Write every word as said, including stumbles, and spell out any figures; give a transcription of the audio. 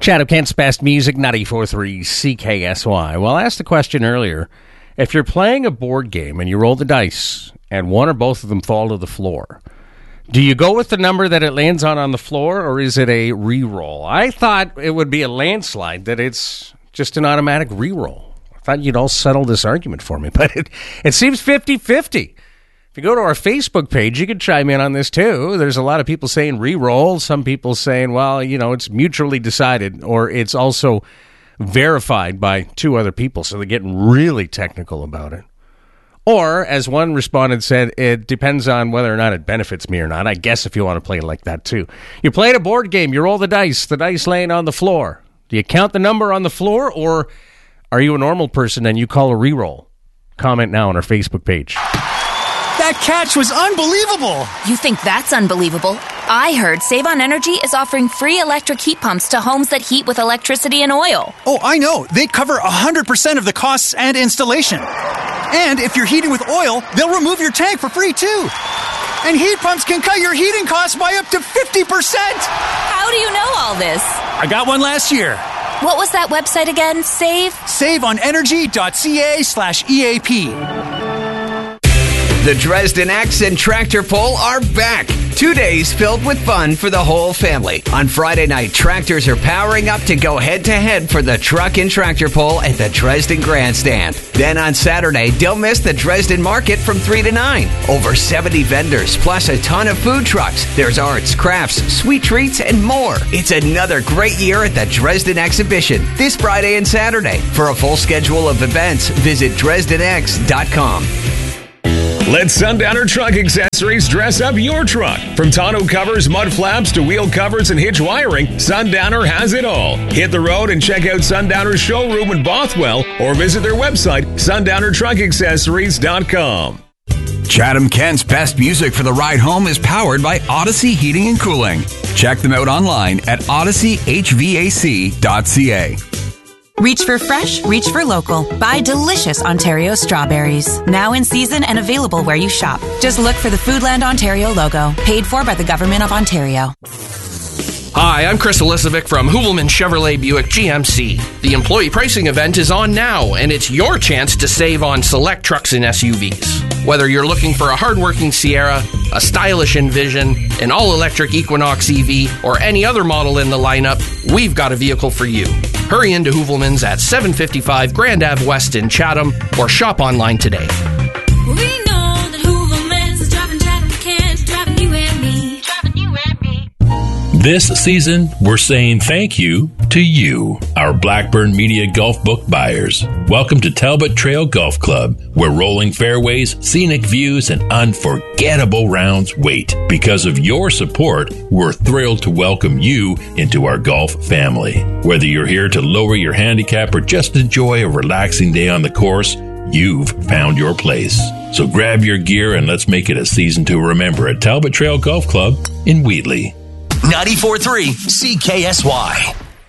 Chatham Kent's best music, ninety-four point three C K S Y. Well, I asked the question earlier, if you're playing a board game and you roll the dice and one or both of them fall to the floor, do you go with the number that it lands on on the floor, or is it a re-roll? I thought it would be a landslide, that it's just an automatic re-roll. I thought you'd all settle this argument for me, but it, it seems fifty-fifty. If you go to our Facebook page, you can chime in on this too. There's a lot of people saying re-roll. Some people saying, well, you know, it's mutually decided, or it's also verified by two other people, so they're getting really technical about it. Or, as one respondent said, it depends on whether or not it benefits me or not. I guess if you want to play it like that too. You're playing a board game, you roll the dice, the dice laying on the floor. Do you count the number on the floor, or are you a normal person and you call a re-roll? Comment now on our Facebook page. That catch was unbelievable! You think that's unbelievable? I heard Save On Energy is offering free electric heat pumps to homes that heat with electricity and oil. Oh, I know. They cover one hundred percent of the costs and installation. And if you're heating with oil, they'll remove your tank for free, too. And heat pumps can cut your heating costs by up to fifty percent! How do you know all this? I got one last year. What was that website again? Save? saveonenergy.ca slash EAP. The Dresden X and Tractor Pull are back. Two days filled with fun for the whole family. On Friday night, tractors are powering up to go head-to-head for the Truck and Tractor Pull at the Dresden Grandstand. Then on Saturday, don't miss the Dresden Market from three to nine. Over seventy vendors, plus a ton of food trucks. There's arts, crafts, sweet treats, and more. It's another great year at the Dresden Exhibition this Friday and Saturday. For a full schedule of events, visit Dresden X dot com. Let Sundowner Truck Accessories dress up your truck. From tonneau covers, mud flaps, to wheel covers and hitch wiring, Sundowner has it all. Hit the road and check out Sundowner's showroom in Bothwell, or visit their website, sundowner truck accessories dot com. Chatham Kent's best music for the ride home is powered by Odyssey Heating and Cooling. Check them out online at odyssey h v a c dot c a. Reach for fresh, reach for local. Buy delicious Ontario strawberries. Now in season and available where you shop. Just look for the Foodland Ontario logo. Paid for by the Government of Ontario. Hi, I'm Chris Elisovic from Hoovelman Chevrolet Buick G M C. The employee pricing event is on now, and it's your chance to save on select trucks and S U Vs. Whether you're looking for a hardworking Sierra, a stylish Envision, an all-electric Equinox E V, or any other model in the lineup, we've got a vehicle for you. Hurry into Hoovelman's at seven fifty-five Grand Ave West in Chatham, or shop online today. We know that Hoovelman's is driving Chatham Kent, driving you and me, driving you and me. This season, we're saying thank you to you, our Blackburn Media Golf book buyers. Welcome to Talbot Trail Golf Club, where rolling fairways, scenic views, and unforgettable rounds wait. Because of your support, we're thrilled to welcome you into our golf family. Whether you're here to lower your handicap or just enjoy a relaxing day on the course, you've found your place. So grab your gear and let's make it a season to remember at Talbot Trail Golf Club in Wheatley. ninety-four point three C K S Y.